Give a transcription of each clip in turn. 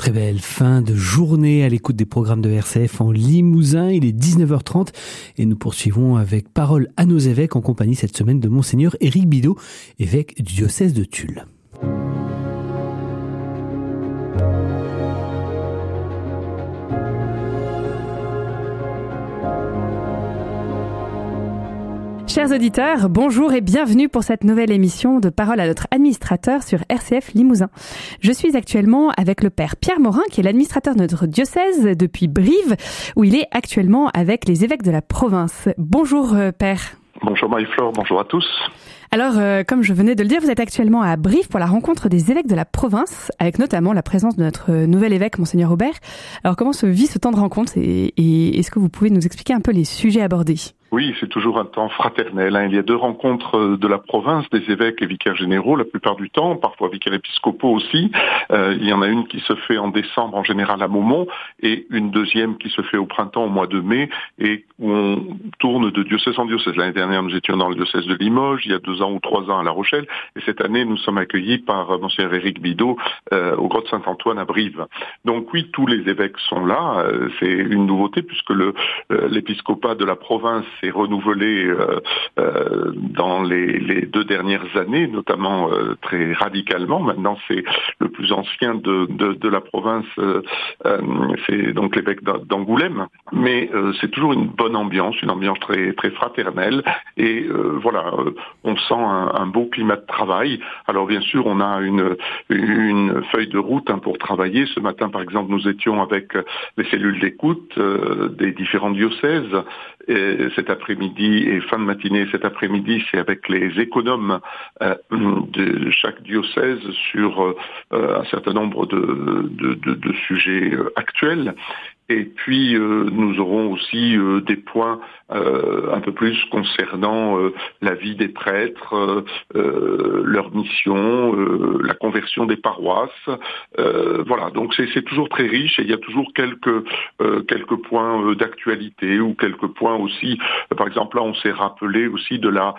Très belle fin de journée à l'écoute des programmes de RCF en Limousin. Il est 19h30 et nous poursuivons avec Parole à nos évêques en compagnie cette semaine de Monseigneur Éric Bidault, évêque du diocèse de Tulle. Chers auditeurs, bonjour et bienvenue pour cette nouvelle émission de Parole à notre administrateur sur RCF Limousin. Je suis actuellement avec le Père Pierre Morin, qui est l'administrateur de notre diocèse depuis Brive, où il est actuellement avec les évêques de la province. Bonjour Père. Bonjour Marie-Flore, bonjour à tous. Alors, comme je venais de le dire, vous êtes actuellement à Brive pour la rencontre des évêques de la province, avec notamment la présence de notre nouvel évêque, Monseigneur Aubert. Alors, comment se vit ce temps de rencontre et est-ce que vous pouvez nous expliquer un peu les sujets abordés ? Oui, c'est toujours un temps fraternel. Il y a 2 rencontres de la province, des évêques et vicaires généraux la plupart du temps, parfois vicaires épiscopaux aussi. Il y en a une qui se fait en décembre en général à Maumont et une deuxième qui se fait au printemps au mois de mai et où on tourne de diocèse en diocèse. L'année dernière, nous étions dans le diocèse de Limoges, il y a 2 ans ou 3 ans à La Rochelle et cette année, nous sommes accueillis par Monseigneur Éric Bidault au Grotte Saint-Antoine à Brive. Donc oui, tous les évêques sont là. C'est une nouveauté puisque l'épiscopat de la province est renouvelé dans les 2 dernières années, notamment très radicalement. Maintenant, c'est le plus ancien de la province, c'est donc l'évêque d'Angoulême. Mais c'est toujours une bonne ambiance, une ambiance très très fraternelle. Et voilà, on sent un beau climat de travail. Alors bien sûr, on a une feuille de route pour travailler. Ce matin, par exemple, nous étions avec les cellules d'écoute des différents diocèses. Et cet après-midi et fin de matinée cet après-midi, c'est avec les économes de chaque diocèse sur un certain nombre de sujets actuels. Et puis nous aurons aussi des points un peu plus concernant la vie des prêtres, leur mission, la conversion des paroisses. Voilà, donc c'est toujours très riche et il y a toujours quelques points d'actualité ou quelques points aussi. Par exemple, là, on s'est rappelé aussi de la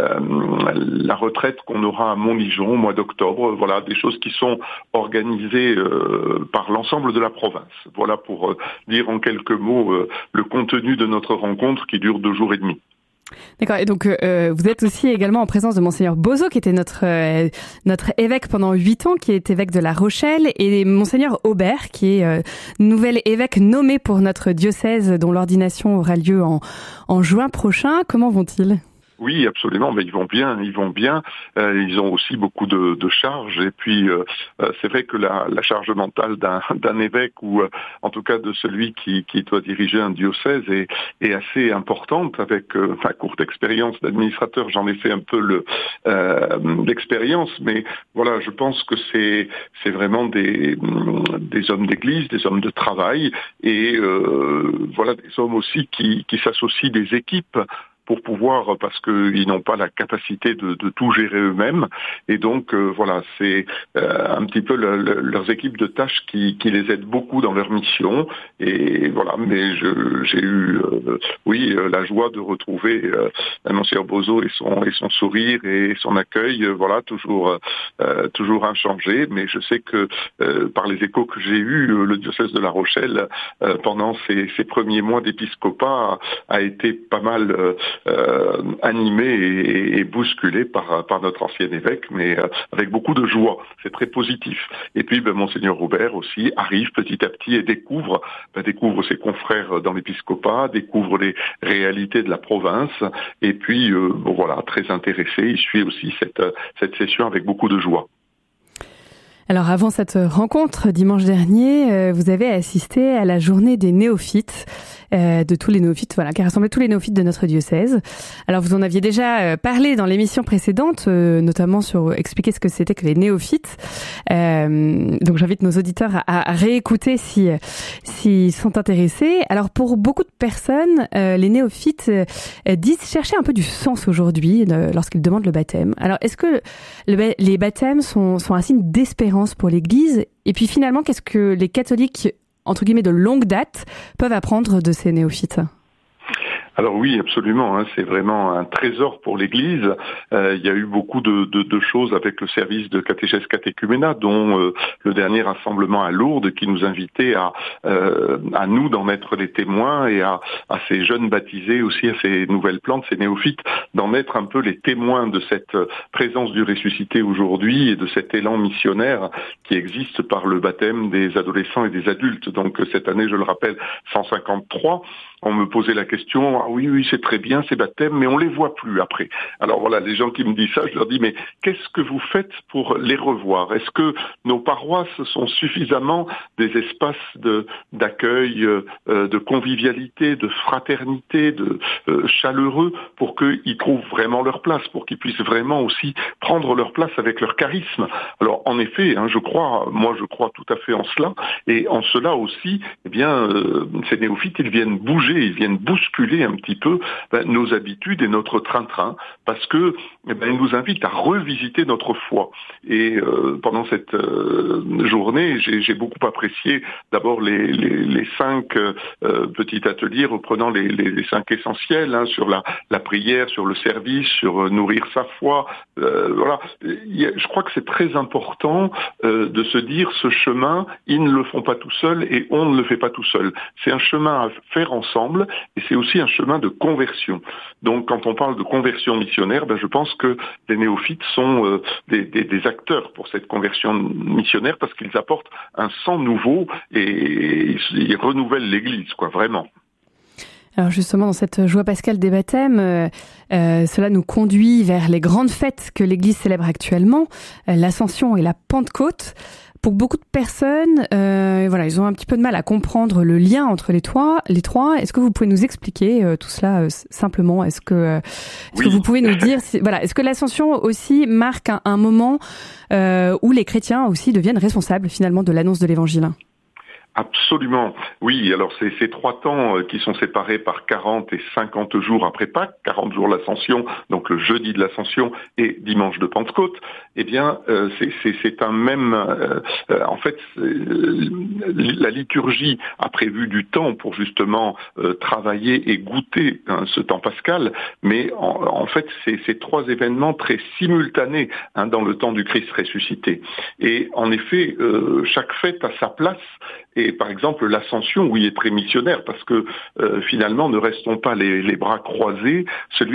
retraite qu'on aura à Montligeon au mois d'octobre. Voilà, des choses qui sont organisées par l'ensemble de la province. Voilà pour dire en quelques mots le contenu de notre rencontre qui dure 2 jours et demi. D'accord, et donc vous êtes aussi également en présence de Monseigneur Bozo, qui était notre évêque pendant 8 ans, qui est évêque de La Rochelle, et Monseigneur Aubert, qui est nouvel évêque nommé pour notre diocèse, dont l'ordination aura lieu en juin prochain. Comment vont-ils ? Oui, absolument, mais ils vont bien. Ils ont aussi beaucoup de charges. Et puis, c'est vrai que la charge mentale d'un évêque ou en tout cas de celui qui doit diriger un diocèse est assez importante. Avec ma courte expérience d'administrateur, j'en ai fait un peu l'expérience, mais voilà, je pense que c'est vraiment des hommes d'église, des hommes de travail, et voilà, des hommes aussi qui s'associent des équipes pour pouvoir, parce qu'ils n'ont pas la capacité de tout gérer eux-mêmes. Et donc, voilà, c'est un petit peu leurs équipes de tâches qui les aident beaucoup dans leur mission. Et voilà, mais j'ai eu, la joie de retrouver Monseigneur Bozo et son sourire et son accueil, voilà, toujours inchangé. Mais je sais que, par les échos que j'ai eus, le diocèse de La Rochelle, pendant ces premiers mois d'épiscopat, a été pas mal animé et bousculé par notre ancien évêque, mais avec beaucoup de joie. C'est très positif. Et puis, Monseigneur Aubert aussi arrive petit à petit et découvre ses confrères dans l'épiscopat, découvre les réalités de la province, et puis, voilà, très intéressé. Il suit aussi cette session avec beaucoup de joie. Alors avant cette rencontre dimanche dernier, vous avez assisté à la journée des néophytes, de tous les néophytes, voilà, qui a rassemblé tous les néophytes de notre diocèse. Alors vous en aviez déjà parlé dans l'émission précédente, notamment sur expliquer ce que c'était que les néophytes. Donc j'invite nos auditeurs à réécouter s'ils sont intéressés. Alors pour beaucoup de personnes, les néophytes disent chercher un peu du sens aujourd'hui lorsqu'ils demandent le baptême. Alors est-ce que les baptêmes sont un signe d'espérance pour l'Église? Et puis finalement, qu'est-ce que les catholiques, entre guillemets, de longue date, peuvent apprendre de ces néophytes? Alors oui, absolument. C'est vraiment un trésor pour l'Église. Il y a eu beaucoup de choses avec le service de catéchèse catéchuménat, dont le dernier rassemblement à Lourdes, qui nous invitait à nous d'en être les témoins et à ces jeunes baptisés aussi, à ces nouvelles plantes, ces néophytes, d'en être un peu les témoins de cette présence du ressuscité aujourd'hui et de cet élan missionnaire qui existe par le baptême des adolescents et des adultes. Donc cette année, je le rappelle, 153. On me posait la question, ah oui, c'est très bien ces baptêmes, mais on les voit plus après. Alors voilà, les gens qui me disent ça, je leur dis, mais qu'est-ce que vous faites pour les revoir? Est-ce que nos paroisses sont suffisamment des espaces d'accueil, de convivialité, de fraternité, de chaleureux pour qu'ils trouvent vraiment leur place, pour qu'ils puissent vraiment aussi prendre leur place avec leur charisme? Alors en effet, je crois tout à fait en cela, et en cela aussi, ces néophytes, ils viennent bouger, ils viennent bousculer un petit peu nos habitudes et notre train-train, parce que ils nous invitent à revisiter notre foi. Et pendant cette journée, j'ai beaucoup apprécié d'abord les 5 petits ateliers reprenant les 5 essentiels, sur la prière, sur le service, sur nourrir sa foi. Voilà. Je crois que c'est très important de se dire, ce chemin, ils ne le font pas tout seuls et on ne le fait pas tout seul. C'est un chemin à faire ensemble, et c'est aussi un chemin de conversion. Donc quand on parle de conversion missionnaire, je pense que les néophytes sont des acteurs pour cette conversion missionnaire, parce qu'ils apportent un sang nouveau et ils renouvellent l'Église, vraiment. Alors justement, dans cette joie pascale des baptêmes, cela nous conduit vers les grandes fêtes que l'Église célèbre actuellement, l'Ascension et la Pentecôte. Pour beaucoup de personnes, ils ont un petit peu de mal à comprendre le lien entre les trois. Est-ce que vous pouvez nous expliquer tout cela simplement? Est-ce que vous pouvez nous dire, est-ce que l'Ascension aussi marque un moment où les chrétiens aussi deviennent responsables finalement de l'annonce de l'Évangile? Absolument. Oui, alors c'est ces 3 temps qui sont séparés par 40 et 50 jours après Pâques, 40 jours l'Ascension, donc le jeudi de l'Ascension et dimanche de Pentecôte. C'est un même... en fait, la liturgie a prévu du temps pour justement travailler et goûter ce temps pascal, mais en fait, c'est ces 3 événements très simultanés dans le temps du Christ ressuscité. Et en effet, chaque fête a sa place. Et par exemple, l'Ascension, oui, est très missionnaire, parce que finalement, ne restons pas les bras croisés,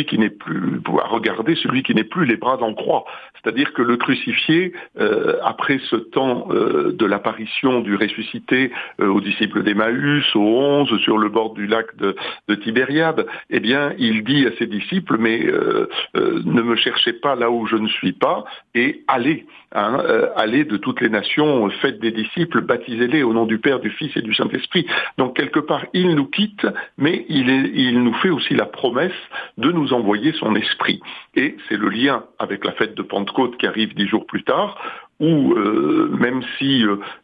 à regarder celui qui n'est plus les bras en croix. C'est-à-dire que le crucifié, après ce temps de l'apparition du ressuscité aux disciples d'Emmaüs, aux 11, sur le bord du lac de Tibériade, il dit à ses disciples, mais ne me cherchez pas là où je ne suis pas, et allez. Allez de toutes les nations, faites des disciples, baptisez-les au nom du Père, du Fils et du Saint-Esprit. Donc quelque part, il nous quitte, mais il nous fait aussi la promesse de nous envoyer son esprit. Et c'est le lien avec la fête de Pentecôte qui arrive 10 jours plus tard, où même si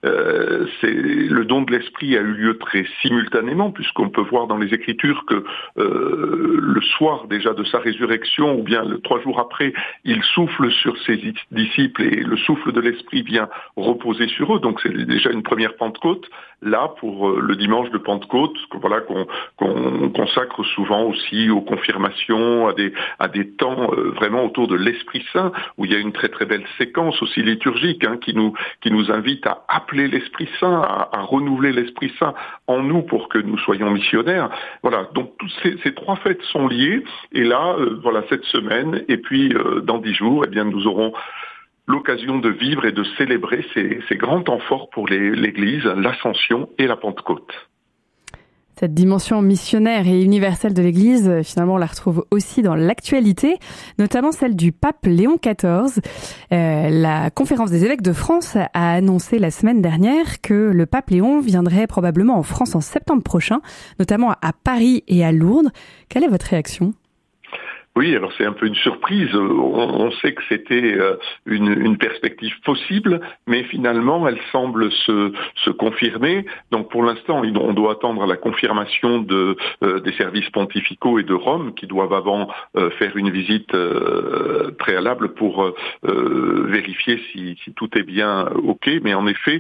le don de l'esprit a eu lieu très simultanément, puisqu'on peut voir dans les Écritures que le soir déjà de sa résurrection, ou bien 3 jours après, il souffle sur ses disciples et le souffle de l'esprit vient reposer sur eux. Donc c'est déjà une première Pentecôte. Là, pour le dimanche de Pentecôte, qu'on consacre souvent aussi aux confirmations, à des temps vraiment autour de l'Esprit Saint, où il y a une très très belle séquence aussi liturgique qui nous invite à appeler l'Esprit Saint, à renouveler l'Esprit Saint en nous pour que nous soyons missionnaires. Voilà, donc toutes ces 3 fêtes sont liées, et là, cette semaine, et puis dans 10 jours, nous aurons l'occasion de vivre et de célébrer ces grands temps forts pour l'Église, l'Ascension et la Pentecôte. Cette dimension missionnaire et universelle de l'Église, finalement, on la retrouve aussi dans l'actualité, notamment celle du pape Léon XIV. La Conférence des évêques de France a annoncé la semaine dernière que le pape Léon viendrait probablement en France en septembre prochain, notamment à Paris et à Lourdes. Quelle est votre réaction ? Oui, alors c'est un peu une surprise. On sait que c'était une perspective possible, mais finalement, elle semble se confirmer. Donc pour l'instant, on doit attendre la confirmation des services pontificaux et de Rome, qui doivent avant faire une visite préalable pour vérifier si tout est bien OK. Mais en effet,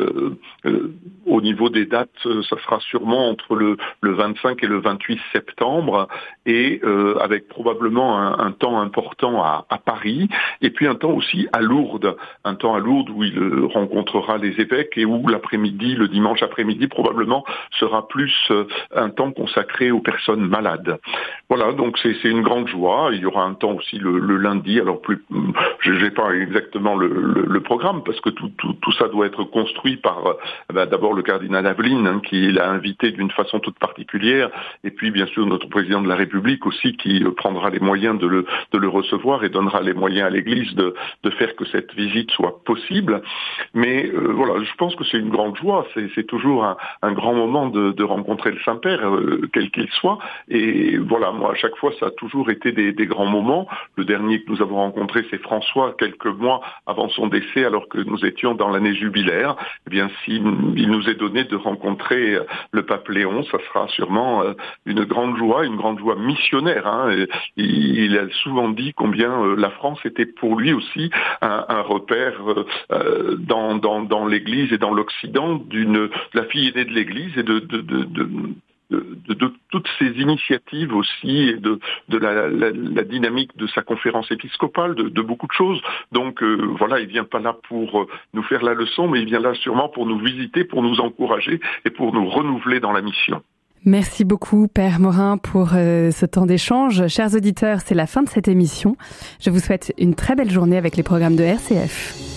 au niveau des dates, ça sera sûrement entre le 25 et le 28 septembre, et avec probablement un temps important à Paris, et puis un temps aussi à Lourdes. Un temps à Lourdes où il rencontrera les évêques, et où l'après-midi, le dimanche après-midi, probablement sera plus un temps consacré aux personnes malades. Voilà, donc c'est une grande joie. Il y aura un temps aussi le lundi. Alors je n'ai pas exactement le programme, parce que tout ça doit être construit par d'abord le cardinal Aveline, qui l'a invité d'une façon toute particulière, et puis bien sûr notre président de la République aussi, qui prendra les moyens de le recevoir et donnera les moyens à l'Église de faire que cette visite soit possible. Mais voilà, je pense que c'est une grande joie. C'est toujours un grand moment de rencontrer le Saint-Père, quel qu'il soit. Et voilà, moi à chaque fois ça a toujours été des grands moments. Le dernier que nous avons rencontré, c'est François, quelques mois avant son décès, alors que nous étions dans l'année jubilaire. Eh bien, s'il nous est donné de rencontrer le pape Léon, ça sera sûrement une grande joie missionnaire. Il a souvent dit combien la France était pour lui aussi un repère dans l'Église et dans l'Occident de la fille aînée de l'Église, et de toutes ces initiatives aussi, et de la dynamique de sa conférence épiscopale, de beaucoup de choses. Donc voilà, il vient pas là pour nous faire la leçon, mais il vient là sûrement pour nous visiter, pour nous encourager et pour nous renouveler dans la mission. Merci beaucoup, Père Morin, pour ce temps d'échange. Chers auditeurs, c'est la fin de cette émission. Je vous souhaite une très belle journée avec les programmes de RCF.